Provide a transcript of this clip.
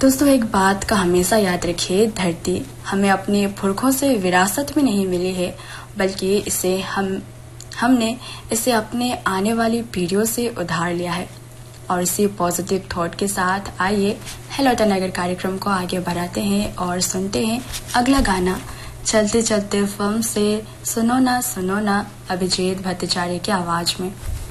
दोस्तों, एक बात का हमेशा याद रखिए, धरती हमें अपने पुरखों से विरासत में नहीं मिली है, बल्कि हमने इसे अपने आने वाली पीढ़ियों से उधार लिया है। और इसी पॉजिटिव थॉट के साथ आइए हेलो तनगर कार्यक्रम को आगे बढ़ाते हैं और सुनते हैं अगला गाना चलते चलते फिल्म से सुनो ना अभिजीत भट्टाचार्य की आवाज में।